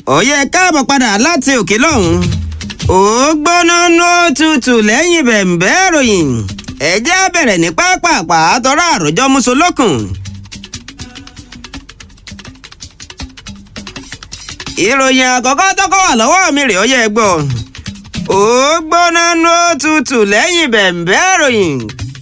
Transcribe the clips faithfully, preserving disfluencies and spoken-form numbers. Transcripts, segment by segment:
òye káàbọ̀ padà láti òkè lọ́hùn. ó gbóná ló tutù lẹ́yìn bẹ̀m̀bẹ́ ìròyìn ẹ̀jẹ̀ á bẹ̀rẹ̀ ní pápápá tọ́ra àròjọ mùsùlùkùn. ìròyìn àkọ́kọ́ tọ́kọ́ wà lọ́wọ́ mi rè ó yẹ gbọ́. ó gbóná ló tutù lẹ́yìn bẹ̀m̀bẹ́ ìròyìn.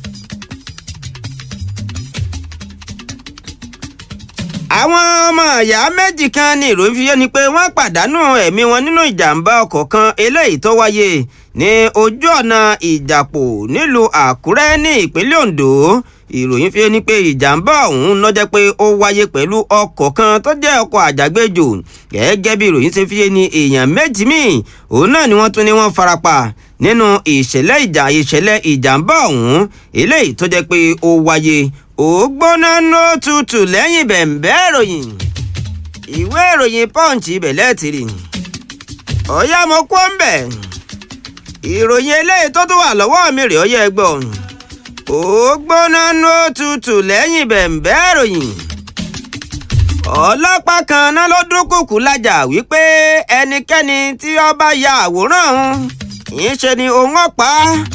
àwọn ọmọ ìyá méjì kan ní ìròyìn fi yé ni pé wọ́n pàdánù ẹ̀mí wọn nínú ìjàmbá ọkọ̀ kan eléyìí tó wáyé ní ojú ọ̀nà ìjàpò nílùú àkúrẹ́ ní ìpínlẹ̀ ondo. ìròyìn fi yé ni pé ìjàmbá ọ̀hún ló jẹ́ pé ó wáyé pẹ̀lú ọkọ̀ kan tó jẹ́ ọkọ̀ àjàgbéjò. gẹ́gẹ́ bí ìròyìn ṣe fi yé ni èèyàn méjì míì òun náà ni wọ́n tún ní wọ́n farapa nínú ìṣẹ̀lẹ̀ ìjà ìṣẹ̀lẹ̀ ìjàmbá ọ̀hún eléyìí tó jẹ́ pé ó wáyé. ó gbóná ló tutù lẹ́yìn bẹ̀m̀bẹ́ ìròyìn. ìwé ìròyìn punch ibẹ̀ lẹ́ẹ̀tìrì. ọ̀yá mo kó ń bẹ̀. ìròyìn eléyìí tó tún wà lọ́wọ́ mi rè ó yẹ gbọ́. ó gbóná ló tutù lẹ́yìn bẹ̀m̀bẹ́ ìròyìn. ọlọ́pàá kan náà ló dúnkùkù lájà wípé ẹnikẹ́ni tí ó bá ya àwòrán òun ìṣe ni òun ọ̀pá.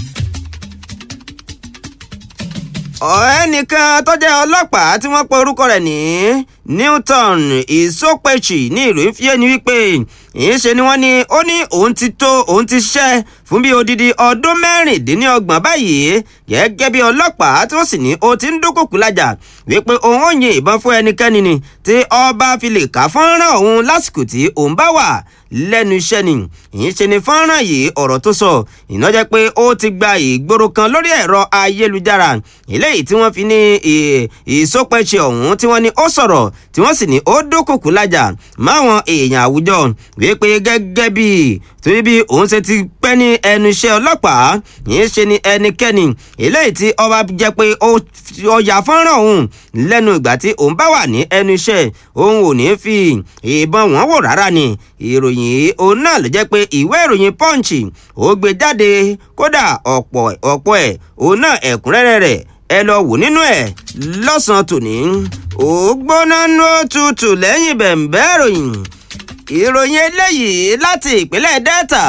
ẹnìkan tó jẹ́ ọlọ́pàá tí wọ́n pe orúkọ rẹ̀ ní Newton Isopechi ní ìlú ìfiyé ni wípé ìṣe ni wọ́n ní ó ní òun ti tó òun ti ṣiṣẹ́ fún bí odidi ọdún mẹ́rìndínlọ́gbọ̀n báyìí gẹ́gẹ́ bí ọlọ́pàá tí ó sì ní ó ti ń dúnkùkù lájà wípé òun ò yin ìbọn fún ẹnikẹ́ni ni tí ọba fi lè ká fọ́nrán òun lásìkò tí òun bá wà lẹ́nu iṣẹ́ ni. ìṣe ni fọ́nrán yìí ọ̀rọ̀ tó sọ iná jẹ́ pé ó ti gba ìgboro kan lórí ẹ̀rọ ayélujára eléyìí tí wọ́n fi ní Ìsópẹ́ṣì ọ̀hún tí wọ́n ní ó sọ̀rọ̀ tí wọ́n sì ní ó dúnkùkù lájà máwọn èèyàn àwùjọ wípé gẹ́gẹ́ bí torí bí òun ṣe ti pẹ́ ní ẹnu iṣẹ́ ọlọ́pàá yìí ṣe ni ẹnikẹ́ni eléyìí tí ọba jẹ́ pé ó ya fọ́nrán òun lẹ́nu ìgbà tí òun bá wà ní ẹnu iṣẹ́ òun ò ní fi ìbọn wọn wò rárá ni. ìròyìn òun náà ló jẹ́ pé ìwé ìròyìn punch ó gbé jáde kódà ọ̀pọ̀ ọ̀pọ̀ ẹ̀ òun náà ẹ̀kúnrẹ́rẹ́ rẹ̀ ẹ lọ wò nínú ẹ̀ lọ́sàn-án tòní. ó gbóná ló tutù lẹ́yìn bẹ̀m̀bẹ́ ìròyìn. ìròyìn eléyìí láti ìpínlẹ̀ Delta.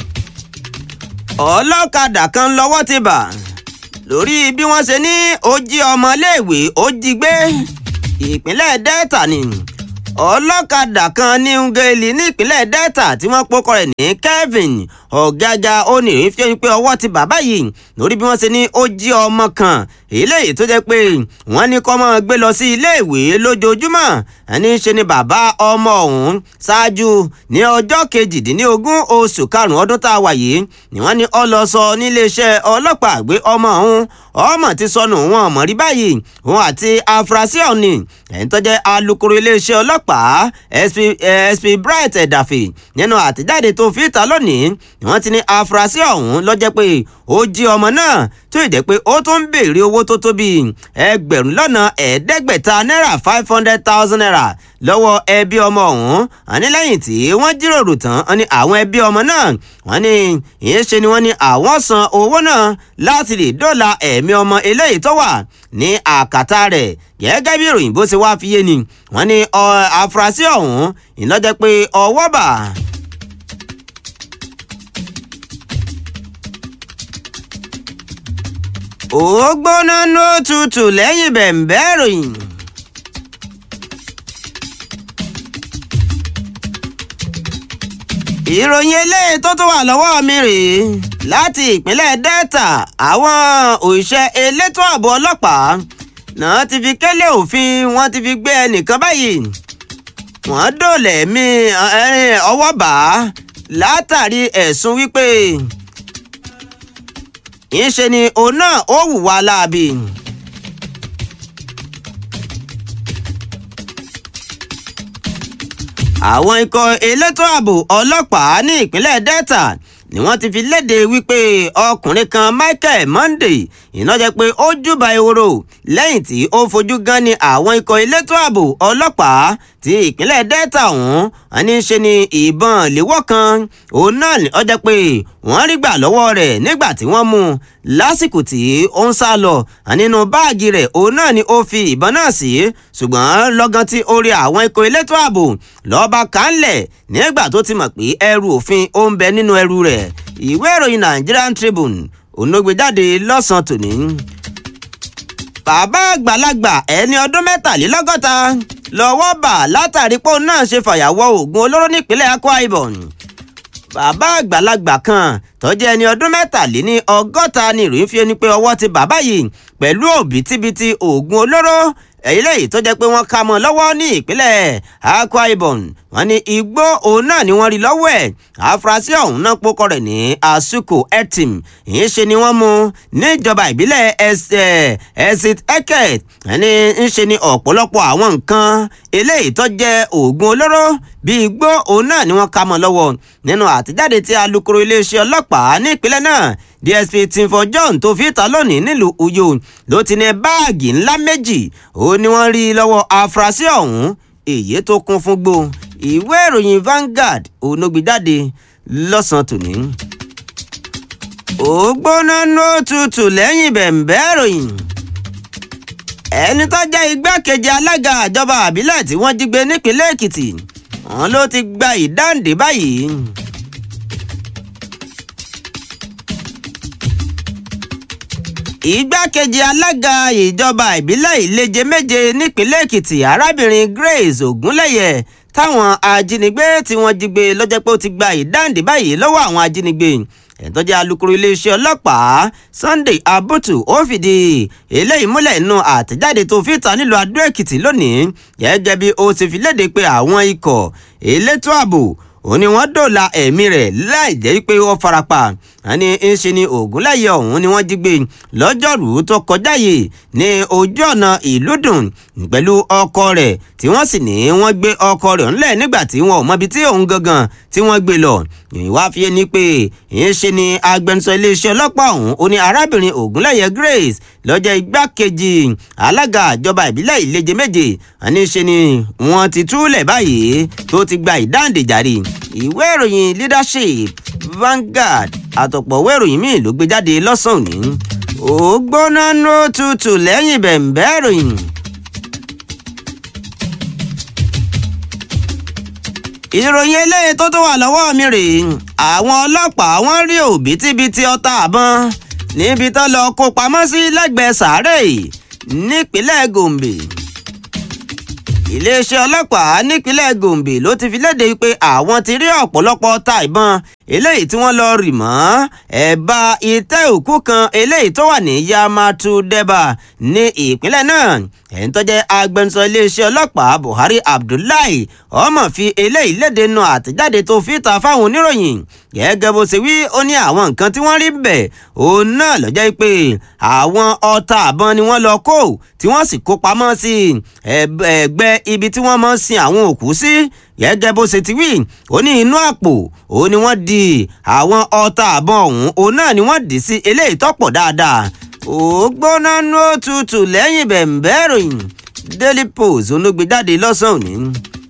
ọlọ́kadà kan lọ́wọ́ ti bà lórí bí wọ́n ṣe ní ó jí ọmọléèwé ó jí gbé. ìpínlẹ̀ Delta ni ọlọ́kadà kan ní Ngeli ní ìpínlẹ̀ Delta tí wọ́n pọ́kọ rẹ̀ ní Kevin Ọ̀gágá ó ní ìrìn fíjọ́ pé ọwọ́ ti bàbá yìí lórí bí wọ́n ṣe ní ó jí ọmọ kan eléyìí tó jẹ́ pé wọ́n ní kó máa gbé lọ sí iléèwé lójoojúmọ́. ẹni ṣe ni bàbá ọmọ ọ̀hún ṣáájú ní ọjọ́ kejìdínlógún oṣù karùn-ún ọdún tá a wà yìí ni wọ́n ní ó lọ sọ níléeṣẹ́ ọlọ́pàá gbé ọmọ ọ̀hún ọmọ ti sọnù wọn mọ̀ rí báyìí òun àti afurasí ọ̀hún ẹni tó jẹ́ alukoro iléeṣẹ́ ọlọ́pàá S P Bright Ẹ̀dàfẹ́ nínú àtẹ̀jáde tó fi ta lónìí ni wọ́n ti ní afurasí ọ̀hún ló jẹ́ pé ó jí ọmọ náà tó ìdẹ́ pé ó tún ń béèrè owó tó tó bíi ẹgbẹ̀rún lọ́nà ẹ̀ẹ́dẹ́gbẹ̀ta náírà five hundred thousand naira lọ́wọ́ ẹbí ọmọ ọ̀hún. àní lẹ́yìn tí wọ́n jíròrò tán ní àwọn ẹbí ọmọ náà wọ́n ní ìyẹn ṣe ni wọ́n ní àwọn san owó náà láti lè dóòlà ẹ̀mí ọmọ eléyìí tó wà ní àkàtà rẹ̀. gẹ́gẹ́ bí ìròyìn bó ṣe wá fi yé ni wọ́n ní afurasí ọ̀hún ìlọ́jẹ́ pé ọwọ́ bà. ó gbóná ló tutù lẹ́yìn bẹ̀m̀bẹ́ ìròyìn. ìròyìn eléyìí tó tún wà lọ́wọ́ mi rèé láti ìpínlẹ̀ Delta. àwọn òṣìṣẹ́ elétò ààbò ọlọ́pàá náà ti fi kélé òfin wọ́n ti fi gbé ẹnìkan báyìí. wọ́n dóòlà ẹ̀mí ọwọ́ bá látàrí ẹ̀sùn wípé ìṣe ni òun náà ó hùwà láabi. àwọn ikọ̀ elétò ààbò ọlọ́pàá ní ìpínlẹ̀ Delta ni wọ́n ti fi léde wípé ọkùnrin kan Michael Monday iná jẹ́ pé ó júbà ehoro lẹ́yìn tí ó fojú gan ni àwọn ikọ̀ elétò ààbò ọlọ́pàá ti ìpínlẹ̀ Delta ọ̀hún àní ṣe ni ìbọn léwọ́ kan òun náà ni ó jẹ́ pé wọ́n rí gbà lọ́wọ́ rẹ̀ nígbà tí wọ́n mú un lásìkò tí ó ń sá lọ nínú báàgì rẹ̀ òun náà ni ó fi ìbọn náà sí ṣùgbọ́n lọ́gán tí ó rí àwọn ikọ̀ elétò ààbò lọ́ba kanlẹ̀ nígbà tó ti mọ̀ pé ẹrù òfin ó ń bẹ nínú ẹrù rẹ̀ ìwé ìròyìn Nigerian Tribune òun ló gbé jáde lọ́sàn-án tòní. bàbá àgbàlagbà ẹni ọdún mẹ́tàlélọ́gọ́ta lọ́wọ́ bà látàrí pé òun náà ṣe fàyàwọ́ oògùn olóró nípínlẹ̀ Akwa Ibom. bàbá àgbàlagbà kan tó jẹ́ ẹni ọdún mẹ́tàléní ọgọ́ta ni ìròyìn fi ẹni pé ọwọ́ ti bàbá yìí pẹ̀lú òbítíbitì oògùn olóró eléyìí tó jẹ́ pé wọ́n ká mọ́ lọ́wọ́ ní ìpínlẹ̀ Akwa Ibom. wọ́n ní igbó òun náà ni wọ́n rí lọ́wọ́ ẹ̀ àfúrásì ọ̀hún náà pókọ rẹ̀ ní Asuku Etim ìyẹn ṣe ni wọ́n mú níjọba ìbílẹ̀ Esit Eket ẹni ń ṣe ni ọ̀pọ̀lọpọ̀ àwọn nǹkan eléyìí tó jẹ́ oògùn olóró bíi igbó òun náà ni wọ́n ká mọ́ lọ́wọ́ nínú àtijáde tí alukoro iléeṣẹ́ ọlọ́pàá ní ìpínlẹ̀ náà D S P Tinfo John tó fi ta lónìí nílùú Uyo ló ti ní báàgì ńlá méjì ó ní wọ́n rí lọ́wọ́ afurasí ọ̀hún èyí tó kún fún gbó ìwé ìròyìn Vanguard onogbìjáde lọ́sàn-án tòní. ó gbóná ló tutù lẹ́yìn bẹ̀m̀bẹ́ ìròyìn. ẹni tó jẹ́ igbákejì alága ìjọba àbílẹ̀ tí wọ́n jí gbé nípínlẹ̀ Èkìtì wọn ló ti gba ìdáǹdè báyìí. igbákejì alága ìjọba ìbílẹ̀ ìleje méje nípínlẹ̀ Èkìtì arábìnrin Grace Ògúnlẹ̀yẹ táwọn ajínigbé tí wọ́n jí gbé lọ́jọ́ pé ó ti gba ìdáǹdè báyìí lọ́wọ́ àwọn ajínigbé ẹ̀tọ́jà alukoro iléeṣẹ́ ọlọ́pàá Sunday Abutu ó fìdí eléyìí múlẹ̀ nínú àtẹ̀jáde tó fi ta nílùú Adó Èkìtì lónìí gẹ́gẹ́ bí ó ti fi léde pé àwọn ikọ̀ elétò ààbò ó ní wọ́n dòòlà ẹ̀mí rẹ̀ láì jẹ́ pé ó farapa àní ń ṣe ni Ògúnláyé ọ̀hún ni wọ́n jí gbé lọ́jọ́rùú tó kọjá yìí ní ojú ọ̀nà Ìlúdùn pẹ̀lú ọkọ rẹ̀ tí wọ́n sì ní wọ́n gbé ọkọ rẹ̀ ńlẹ̀ nígbà tí wọn ò mọbi tí òun gangan tí wọ́n gbé lọ ìwà fi ni pé ń ṣe ni agbẹnusọ iléeṣẹ́ ọlọ́pàá ọ̀hún ó ní arábìnrin Ògúnláyé Grace lọ́jọ́ igbákejì alága ìjọba ìbílẹ̀ Ìleje méje àní ṣe ni wọ́n ti túlẹ̀ báyìí tó ti gba ìdáǹdè jàre ìwé ìròyìn Leadership Vanguard àtọ̀pọ̀ ìwé ìròyìn míì ló gbé jáde lọ́sàn-án òní ó gbóná ló tutù lẹ́yìn bẹ̀m̀bẹ́ ìròyìn. ìròyìn eléyìí tó tó wà lọ́wọ́ mi rèé àwọn ọlọ́pàá wọ́n rí òbítíbitì ọta àbọn níbi tó lọ kó pamọ́ sí lẹ́gbẹ̀ẹ́ sàárè nípínlẹ̀ Gombe. iléeṣẹ́ ọlọ́pàá nípínlẹ̀ Gombe ló ti fi léde pé àwọn ti rí ọ̀pọ̀lọpọ̀ ọta ìbọn eléyìí tí wọ́n lọ rì mọ́ ẹ̀bá ìtẹ́ òkú kan eléyìí tó wà ní Yamatu Deba ní ìpínlẹ̀ náà ẹni tó jẹ́ agbẹnusọ iléeṣẹ́ ọlọ́pàá Buhari Abdullahi ọmọ fi eléyìí léde nù àtẹ̀jáde tó fi ta fáwọn oníròyìn gẹ́gẹ́ bó ṣe wí ó ní àwọn nǹkan tí wọ́n rí bẹ̀ òun náà ló jẹ́ pé àwọn ọta àbọn ni wọ́n lọ kó tí wọ́n sì kó pamọ́ sí ẹ̀gbẹ́ ibi tí wọ́n máa ń sin àwọn òkú sí gẹ́gẹ́ bó ṣe ti wí ó ní inú àpò òun ni wọ́n di àwọn ọta àbọn ọ̀hún òun náà ni wọ́n dì sí eléyìí tọ́pọ̀ dáadáa ó gbóná ní ó tutù lẹ́yìn bẹ̀m̀bẹ́ ìròyìn Daily Post olóògbé jáde lọ́sàn-án òní.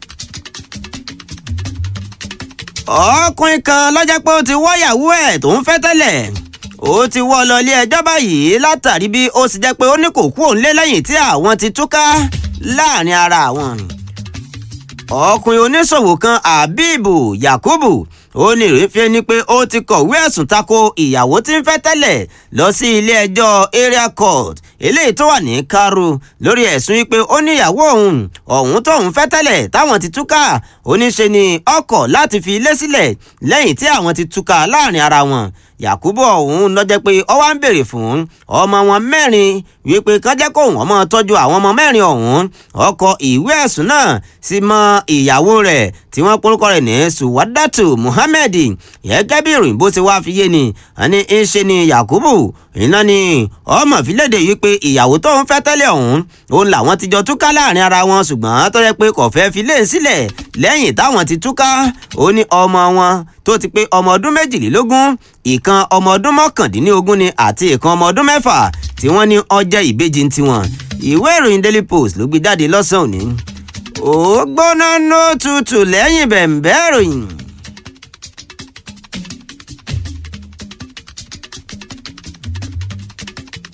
ọkùnrin kan lọ́jọ́ pé ó ti wọ́yàwó ẹ̀ tó ń fẹ́ tẹ́lẹ̀ ó ti wọ́ lọ ilé ẹjọ́ báyìí látàrí bí ó sì jẹ́ pé ó ní kò kú òun lé lẹ́yìn tí àwọn ti túká láàrin ara àwọn. ọkùnrin oníṣòwò kan Abibu Yakubu ó ní ìrèfé ni pé ó ti kọ̀wé ẹ̀sùn tako ìyàwó tí ń fẹ́ tẹ́lẹ̀ lọ sí ilé ẹjọ́ area court eléyìí tó wà ní Karo lórí ẹ̀sùn wípé ó ní ìyàwó òun ọ̀hún tóun fẹ́ tẹ́lẹ̀ táwọn ti túká oníṣe ni ọkọ̀ láti fi ilé sílẹ̀ lẹ́yìn tí àwọn ti túká láàrin ara wọn. Yakubu ọ̀hún lọ́jẹ́ pé ó wá ń béèrè fún ọmọ wọn mẹ́rin wípé kán jẹ́ kóun ọmọ tọ́jú àwọn ọmọ mẹ́rin ọ̀hún ọkọ̀ ìwé ẹ̀sùn náà sì mọ ìyàwó rẹ̀ tí wọ́n porúkọ rẹ̀ ní Suwadatu Muhammed gẹ́gẹ́ bí ìròyìn bó ti wá fi yé ni àní ń ṣe ni Yakubu iná ni ọmọ fìlédè wípé ìyàwó tó ń fẹ́ tẹ́lẹ̀ ọ̀hún òun làwọn ti jọ túká láàrin ara wọn ṣùgbọ́n tó yẹ pé kò fẹ́ fi lé sílẹ̀ lẹ́yìn táwọn ti túká ó ní ọmọ wọn tó ti pé ọmọ ọdún méjìlélógún ìkan ọmọ ọdún mọ́kàndínlógún ni àti ìkan ọmọ ọdún mẹ́fà tí wọ́n ní ọjẹ́ ìbejì tiwọn. ìwé ìròyìn Daily Post ló gbé jáde lọ́sàn-án òní. ó gbóná ló tutù lẹ́yìn bẹ̀m̀bẹ́ ìròyìn.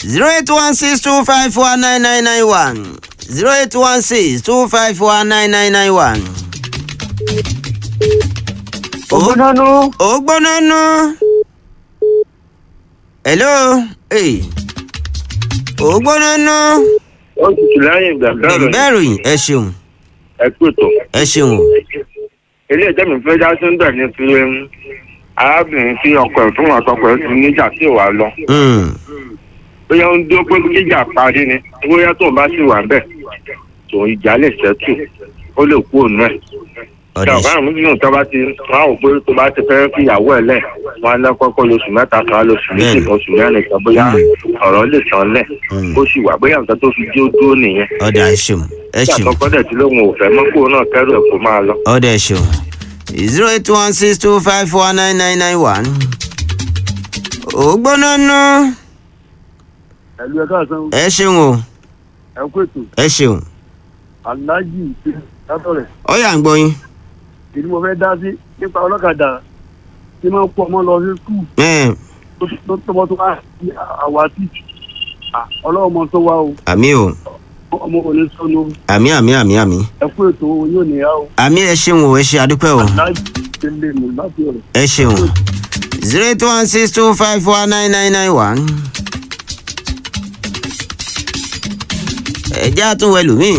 zero eight one six two five four nine nine nine one zero eight one six two five four nine nine nine one. Ògbónánú. Ògbónánú. Hello. Hey. Ògbónánú. Ó ti tù láyé ìgbà bẹ́ẹ̀ bẹ́ẹ̀rù yìí ẹ ṣeun. ẹ kú ètò. ẹ ṣeun. ilé ẹjọ́ mi fẹ́ dá sóńdà ní ti arábìnrin tí ọkọ ẹ̀ fún àtọkọ ẹ̀ ti níjà tí ò wá lọ. bóyá ó ń dúró pé kíjà parí ni bóyá tó bá sì wà bẹ́ẹ̀ tó ìjà lè ṣẹ́tù ó lè kú òun ẹ̀. ìjọba àwọn mílíọ̀nù tó bá ti wọ́n á wò pé tó bá ti fẹ́ fìyàwó ẹ̀ lẹ̀ wọ́n á lọ́kọ́kọ́ lóṣù mẹ́ta kan lóṣù méjì kan oṣù mẹ́rin kan bóyá ọ̀rọ̀ lè tán lẹ̀ kó sì wà bóyá nǹkan tó fi dé ó dúró nìyẹn. ọ̀dà ẹ ṣeun ẹ ṣeun. ìjàkọ́kọ́ dẹ̀ tí lóun ò fẹ́ mọ́kò náà kẹ́rù ẹ̀ kó máa lọ. ọ̀dà ẹ ṣeun. zero eight one six two five four nine nine nine one. Ògbónánú. ẹ̀lú ẹ̀ka àṣàn ẹ ṣeun o. ẹ kú ètò ẹ ṣeun. aláàjì ìṣe látọ̀rẹ̀ ọ̀yà ń gbọ́ yín. èyí mo fẹ́ dá sí nípa ọlọ́kadà tí máa ń kó ọmọ lọ sí skul Ẹ́ẹ̀, tó tọ́mọ tó wá sí àwátì ọlọ́mọ tó wá o àmì o ọmọ òní sọnù àmì àmì àmì àmì. ẹ kú ètò yóò níyà o àmì ẹ ṣeun o ẹ ṣe àdúpẹ́ o. aláàjì ìṣe lè mú láti ọ̀rẹ́. ẹ ṣeun. zero eight one six two five four nine nine nine one. ẹ jẹ́ àtúnwò ẹlòmíì.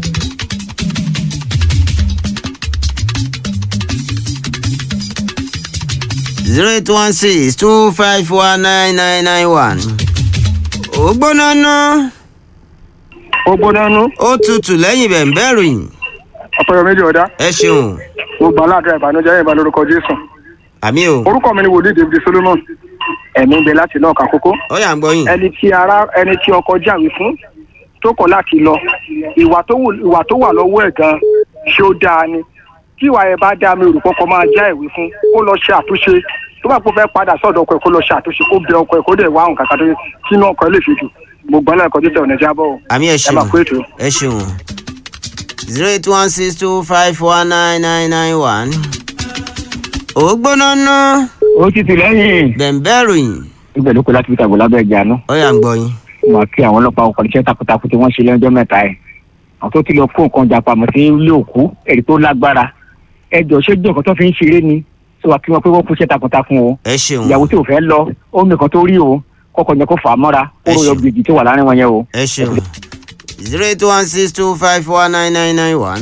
zero eight one six two five four nine nine nine one. Ògbónánú. Ògbónánú. ó tutù lẹ́yìn bẹ̀m̀bẹ̀rù yìí. ọpẹyọ méjì ọdá ẹ ṣeun. gbogbo aládùúrà ìbànújẹ́ ìbá lórúkọ Jésù. àmì o. orúkọ mi ni wòlíì David Solomon ẹ̀mí ń bẹ láti náà kàkókó. ọ̀yà ń gbọ́ yín. ẹni tí ara ẹni tí ọkọ jáwé fún tó kọ̀ láti lọ ìwà tó wù ìwà tó wà lọ́wọ́ ẹ̀ gan ṣé ó dáa ni tí ìwà ẹ̀ bá dáa mi ò rò kọ́kọ́ máa já ìwé fún kó lọ ṣe àtúnṣe tó bá kó fẹ́ padà sọ́dọ̀ ọkọ ẹ̀ kó lọ ṣe àtúnṣe kó bẹ ọkọ ẹ̀ kó dẹ̀ wá àwọn kàkà tó yẹ sínú ọkọ ẹ̀ lè fi jù mo gbọ́n náà kọjú tẹ̀ ọ̀nà jábọ̀ o. àmì ẹ ẹ máa ṣeun kó ètò. ẹ ṣeun. zero eight one six two five four nine nine nine one. Ògbónánú. ó ti tì lẹ́yìn. bẹ̀m̀bẹ̀rù yìí. ibẹ̀ ló kó láti fi tàbí lábẹ́ ẹja náà. ọ̀yà ń gbọ́ yín. wọ́n kí àwọn ọlọ́pàá ọkọ̀ iṣẹ́ takuntakun tí wọ́n ṣe lọ́jọ́ mẹ́ta ẹ̀. àwọn tó ti lọ kó nǹkan jà pamọ́ sí ilé òkú ẹ̀rí tó lágbára. ẹjọ́ ṣé jẹ́ nǹkan tó fi ń ṣeré ni. sọ wá kí wọ́n pé wọ́n kú iṣẹ́ takuntakun o. ẹ ṣeun. ìyàwó tí ò fẹ́ lọ ó ní nǹkan tó rí o kọ́kọ́ yẹn kó fà á mọ́ra ó Ẹ rọ ṣeun. gbèjì tó wà láàrin wọn yẹn o. ẹ ṣeun. zero eight one six two five four nine nine nine one.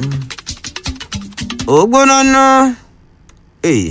Ògbónánú. Ee.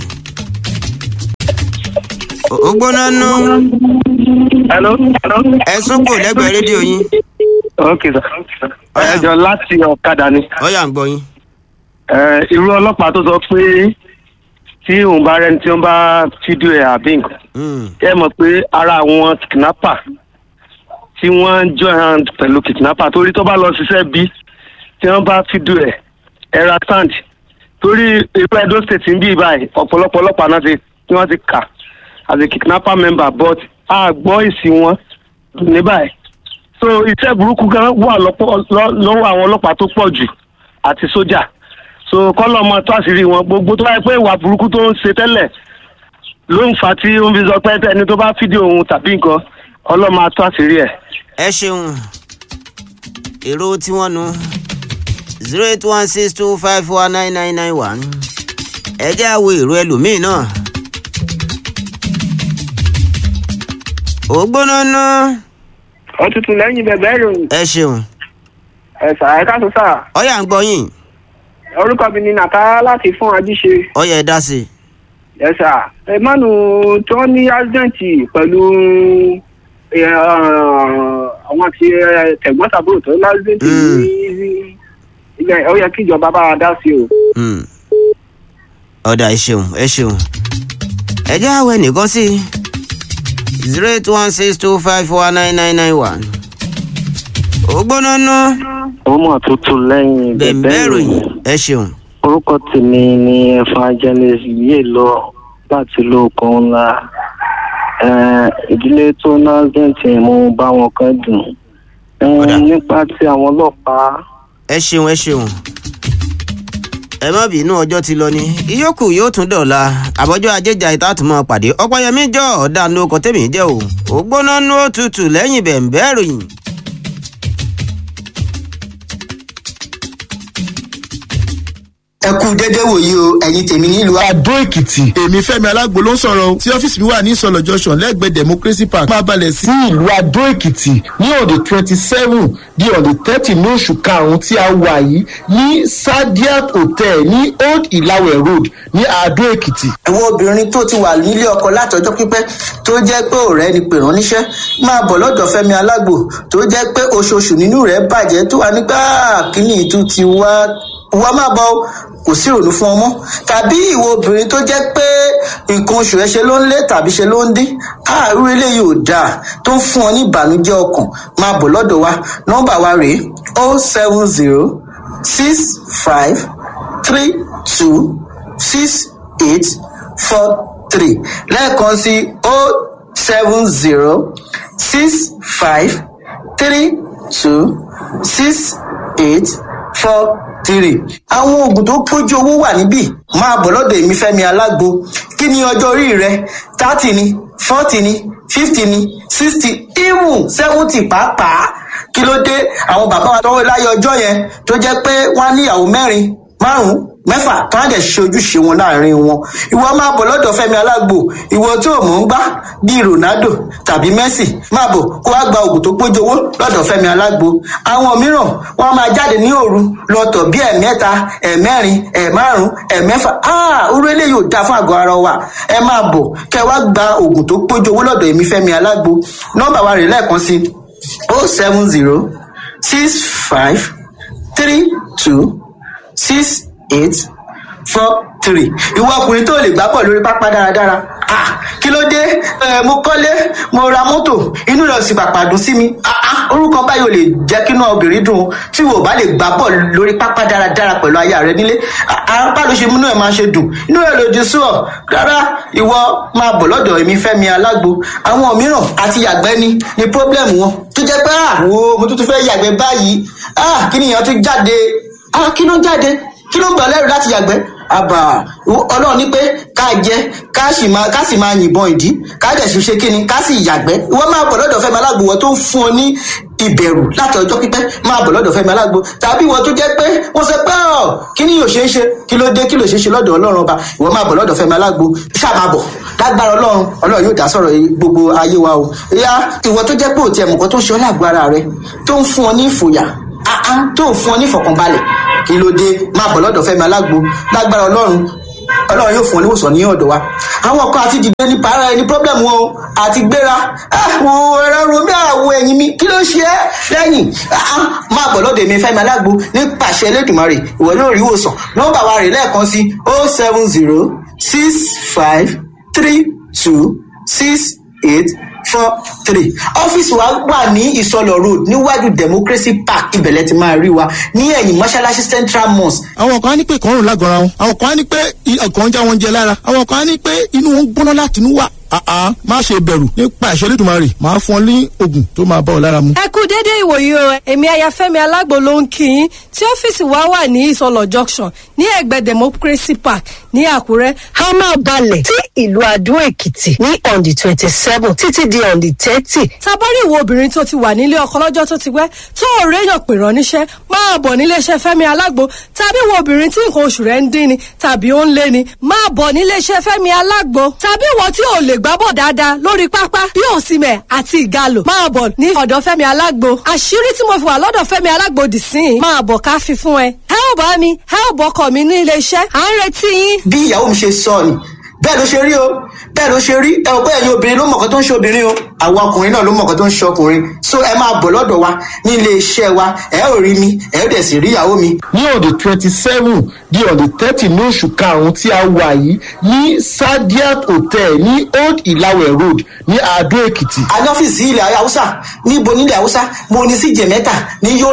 Ògbónánú. hello hello. ẹ sún kò lẹ́gbẹ̀ẹ́ rédíò yín. ok sir ẹjọ láti ọ̀kadà ni ọ̀yà ń gbọ́ yín. irú ọlọ́pàá tó sọ pé tí òun bá rẹni tí wọ́n bá fídíò ẹ̀ àbí nǹkan Mm. ẹ mọ̀ pé ara àwọn kidnapper tí wọ́n ń join hand pẹ̀lú kidnapper torí tó bá lọ ṣiṣẹ́ bí tí wọ́n bá fídíò ẹ̀ ẹ̀ra stand torí ìlú Edo State ń bí báyìí ọ̀pọ̀lọpọ̀ ọlọ́pàá náà ti tí wọ́n ti kà as a kidnapper member but a gbọ́ èsì wọn ní báyìí so iṣẹ́ burúkú gan wà lọ́pọ̀- lọ́- lọ́wọ́ àwọn ọlọ́pàá tó pọ̀ jù àti sójà so kọ́lọ́ ọmọ tó àṣírí wọn gbogbo tó báyìí pé ìwà burúkú tó ń ṣe tẹ́lẹ̀ ló ń fa tí ó ń fi sọ pé ẹni tó bá fídíò òun tàbí nǹkan ọlọ́mọ ató àṣírí ẹ̀. ẹ ṣeun. èrò tí wọ́n nu zero eight one six two five four nine nine nine one. ẹ jẹ́ àwo èrò ẹlòmíì náà. Ògbónánú. òtútù lẹ́yìn bẹ̀bẹ̀ ìròyìn ẹ ṣeun. ẹ̀sà ẹ̀ka tó sà ọ̀yà ń gbọ́ yín. orúkọ mi ni nàká láti fún ajíṣe ọ̀yà ẹ dá sí i. ẹ̀sà ẹ̀mánu tó ní ásídẹ̀ǹtì pẹ̀lú ẹ̀, àwọn àti tẹ̀gbọ́n-tàbúrò tó ní ásídẹ̀ǹtì Mm. ní ilẹ̀ ó yẹ kí ìjọba bá wa dá sí o. Mm. ọ̀dà ẹ ṣeun ẹ ṣeun. ẹ jẹ́ àwọ̀ ẹnìkan sí i. zero eight one six two five four nine nine nine one. Ògbónánú. ọmọ tuntun lẹ́yìn bẹ̀m̀bẹ̀rù yìí ẹ ṣeun. orúkọ tèmi ni evangelist yìí lọ láti lóòkan ńlá ìdílé tó násdẹ̀ntì mo bá wọn kan dùn Ọ̀dà. nípa ti àwọn ọlọ́pàá ẹ ṣeun ẹ ṣeun. ẹ má bínú ọjọ́ ti lọ ni ìyókù yóò tún dọ̀la àbọ̀jọ́ ajéjà ìtàtúmọ̀ pàdé ọ̀pọ̀yẹmí jọ ọ̀dà ní okò tèmi jẹ́ o ò gbóná ní ó tutù lẹ́yìn bẹ̀ǹbẹ́ ròyìn. ẹ kú dédé wòye o ẹ̀yin tèmi nílùú Adó Èkìtì. èmi Fẹ́mi Alágbo ló ń sọ̀rọ̀ o tí ọ́fíìsì mi wà ní Ìsọ̀lọ̀ junction lẹ́gbẹ̀ẹ́ Democracy Park máa balẹ̀ sí ìlú Adó Èkìtì ní on the twenty seven di on the thirty ní oṣù karùn-ún tí a wà yìí ní Sadiat Hotel ní Old Ìlàwẹ̀ Road ní Adó Èkìtì. àwọn obìnrin tó ti wà nílé ọkọ látọjọ́ pípẹ́ tó jẹ́ pé ọ̀rẹ́ ni pè rán níṣẹ́ máa bọ̀ lọ́dọ̀ Fẹ́mi Alágbo tó jẹ́ pé oṣooṣù nínú rẹ̀ bàjẹ́ tó wà nígbà kíní ìtú ti wá wá máa bọ̀ kò sí ìrònú fún ọmọ tàbí ìwọ obìnrin tó jẹ́ pé nǹkan oṣù ẹ ṣe ló ń lé tàbí ṣe ló ń dín àárú eléyìí ò dáa tó ń fún ọ ní ìbànújẹ́ ọkàn máa bọ̀ lọ́dọ̀ wa nọ́mbà wa rèé o seven zero six five three two six eight four three lẹ́ẹ̀kan sí o seven zero six five three two six eight four three. àwọn oògùn tó pójú owó wà níbí máa bọ̀ lọ́dọ̀ èmi Fẹ́mi Alágbo kí ni ọjọ́ orí rẹ thirty ni forty ni fifty ni sixty even seventy pàápàá kí ló dé àwọn bàbá wa tọwọ́ láyé ọjọ́ yẹn tó jẹ́ pé wọ́n á níyàwó mẹ́rin márùn-ún mẹ́fà tó á dẹ̀ ṣe ojúṣe wọn láàrin wọn ìwọ máa bọ̀ lọ́dọ̀ Fẹ́mi Alágbo ìwọ tó mọ̀ ń gbá bíi Ronaldo tàbí Messi máa bọ̀ kó wá gba oògùn tó pójú owó lọ́dọ̀ Fẹ́mi Alágbo àwọn mìíràn wọ́n máa jáde ní òru lọ́tọ̀ bíi ẹ̀mẹ́ta ẹ̀mẹ́rin ẹ̀márùn ẹ̀mẹ́fà ah orí eléyìí ò dáa fún àgọ́ ara wa ẹ máa bọ̀ kẹ́ wá gba oògùn tó pójú owó lọ́dọ̀ èmi Fẹ́mi Alágbo nọ́mbà wa rè lẹ́ẹ̀kan sí o seven zero six five three two six eight four three ìwọ ọkùnrin tó lè gbá bọ̀ lórí pápá dáradára ah kí ló dé ẹ mo kọ́lé mo ra mọ́tò inú rẹ̀ sì pàpà dùn sí mi ah ah orúkọ báyìí ò lè jẹ́ kí inú obìnrin dùn tí wò bá lè gbá bọ̀ lórí pápá dáradára pẹ̀lú aya rẹ nílé apá ló ṣe múnú ẹ̀ máa ṣe dùn inú rẹ̀ lòdì sí ọ rárá ìwọ máa bọ̀ lọ́dọ̀ èmi Fẹ́mi Alágbo àwọn mìíràn àti yàgbẹ́ ni ni problem wọn tó jẹ́ pé ah wo mo tún tún fẹ́ yàgbẹ́ báyìí ah kí nìyẹn tún jáde ah kí ló ń jáde kí ló ń gbà lẹ́rù láti yàgbẹ́ àbà Ọlọ́run ní pé ká jẹ ká sì máa ká sì máa yìnbọn ìdí ká dẹ̀ sì ṣe kíni ká sì yàgbẹ́ ìwọ máa bọ̀ lọ́dọ̀ Fẹ́mi Alágbo wọ́n tó ń fún ọ ní ìbẹ̀rù láti ọjọ́ pípẹ́ máa bọ̀ lọ́dọ̀ Fẹ́mi Alágbo tàbí wọ́n tó jẹ́ pé wọ́n sọ pé ọ̀ kí ni yóò ṣe é ṣe kí ló dé kí ló ṣe é ṣe lọ́dọ̀ Ọlọ́run ọba ìwọ máa bọ̀ lọ́dọ̀ Fẹ́mi Alágbo ṣáà máa bọ̀ lágbára Ọlọ́run Ọlọ́run yóò dá sọ̀rọ̀ gbogbo ayé wa o ìyá ìwọ tó jẹ́ pé òtí ẹ̀mùkọ́ tó ń ṣe ọ́ lágbára rẹ tó ń fún ọ ní ìfòyà tó ń fún ọ ní ìfọ̀kànbalẹ̀ kí ló dé máa bọ̀ lọ́dọ̀ Fẹ́mi Alágbo lágbára Ọlọ́run Ọlọ́run yóò fún ọ níwòsàn ní ọ̀dọ̀ wa àwọn kan àti dìde ní para ẹni problem wọn o àti gbéra àwọn ẹ̀rọ romi àwọ̀ ẹ̀yìn mi kí ló ṣe é lẹ́yìn máa bọ̀ lọ́dọ̀ èmi Fẹ́mi Alágbo nípasẹ̀ Elédùmarè ìwọ yóò rí ìwòsàn nọ́mbà wa rè lẹ́ẹ̀kan sí o seven zero six five three two six eight four three ọ́fíìsì wa wà ní Ìsọlọ̀ road níwájú Democracy Park ibẹ̀lẹ̀ ti máa rí wa ní ẹ̀yìn mọ́ṣáláṣí Central Mosque. àwọn kan á ní pé ìkọrùn lágọ̀ọ́ra wọn àwọn kan á ní pé ọkàn ń já wọn jẹ lára àwọn kan á ní pé inú wọn ń gbóná láti inú wà àá má ṣe bẹ̀rù nípa ìṣẹ́ Elédùmarè máa fún ọ ní oògùn tó máa bá ọ lára mu. ẹ kú dédé ìwòyí o èmi aya Fẹ́mi Alágbo ló ń kí yín tí ọ́fíìsì wa wà ní Ìsọlọ̀ junction ní ẹ̀gbẹ́ Democracy Park ní Àkúrẹ́. a máa balẹ̀ sí ìlú Adó Èkìtì ní on the twenty seven títí di on the thirty. tabari ìwọ obìnrin tó ti wà nílé ọkọ lọ́jọ́ tó ti pẹ́ tó ò réyàn pè rán níṣẹ́ máa bọ̀ níléeṣẹ́ Fẹ́mi Alágbo tàbí ìwọ obìnrin tí nǹkan oṣù rẹ̀ ń dín ni tàbí ó ń lé ni máa bọ̀ níléeṣẹ́ Fẹ́mi Alágbo tàbí ìwọ tí ò lè gbábọ̀ dáadáa lórí pápá bí òsìmẹ̀ àti ìgalò máa bọ̀ ní ọ̀dọ̀ Fẹ́mi Alágbo àṣírí tí mo fi wà lọ́dọ̀ Fẹ́mi Alágbo dì sí i máa bọ̀ ká fi fún ẹ. ẹ ò bá mi ẹ ò bọ́kọ̀ mi ní iléeṣẹ́ à ń retí yín. bí ìyàwó mi ṣe sọ ni bẹ́ẹ̀ ló ṣe rí o bẹ́ẹ̀ ló ṣe rí ẹ ò pé ẹ̀yin obìnrin ló mọ̀ọ́kọ́ tó ń ṣe obìnrin o àwọn ọkùnrin náà ló mọ̀ọ́kọ́ tó ń ṣe ọkùnrin so ẹ máa bọ̀ lọ́dọ̀ wa ní ilé iṣẹ́ wa ẹ ò rí mi ẹ ò dẹ̀ sì rí ìyàwó mi. ní on the twenty seven di on the thirty ní oṣù karùn-ún tí a wà yìí ní Sadiat Hotel ní Old Ìlàwẹ̀ Road ní Adó Èkìtì. a ní ọ́fíìsì ilẹ̀ Haúsá níbo nílẹ̀ Haúsá mo ní sí Jẹ̀mẹ́ta ní Yólà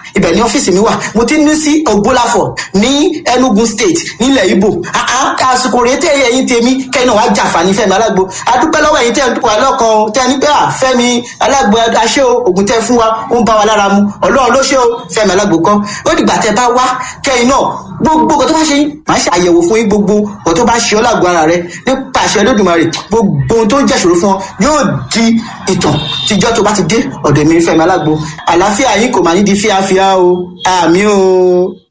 ibẹ̀ ní ọ́fíìsì mi wà. Mo ti ní sí Ògbólàfọ̀ ní Enugu state nílẹ̀ Ìgbò. Àsìkò rèé tẹ́ ẹ̀yin tèmi kẹ́yìn náà wá jàǹfààní Fẹ́mi Alágbo. Adúpẹ́ lọ́wọ́ ẹ̀yin tẹ́ wà lọ́kàn tẹ́ ní pé Fẹ́mi Alágbo aṣẹ́ o, ògùn tẹ́ fún wa ó ń bá wa lára mu. Ọlọ́run ló ṣe o, Fẹ́mi Alágbo kọ́. Ó dìgbà tẹ́ bá wá kẹ́yìn náà gbogbo nǹkan tó bá ṣe yín máa ṣe àyẹ̀wò fún yín gbogbo nǹkan tó bá ṣe ọ́ lágbo ara rẹ nípa àṣẹ Olódùmarè. Gbogbo ohun tó ń jẹ́ṣòro fún ọ yóò di ìtàn tíjọ́ tó bá ti dé ọ̀dọ̀ mi Fẹ́mi Alágbo. Àlàáfíà yín kò máa ní di fíafíà o. Àmín o.